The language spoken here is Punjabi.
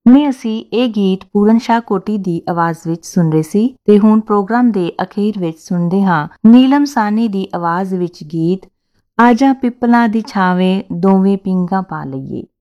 ਨੇ ਅਸੀਂ ਇਹ ਗੀਤ ਪੂਰਨ ਸ਼ਾਹ ਕੋਟੀ ਦੀ ਆਵਾਜ਼ ਵਿੱਚ ਸੁਣ ਰਹੇ ਸੀ ਤੇ ਹੁਣ ਪ੍ਰੋਗਰਾਮ ਦੇ ਅਖੀਰ ਵਿੱਚ ਸੁਣਦੇ ਹਾਂ ਨੀਲਮ ਸਾਨੀ ਦੀ ਆਵਾਜ਼ ਵਿੱਚ ਗੀਤ ਆਜਾ ਪਿੱਪਲਾਂ ਦੀ ਛਾਵੇਂ ਦੋਵੇਂ ਪਿੰਗਾਂ ਪਾ ਲਈਏ।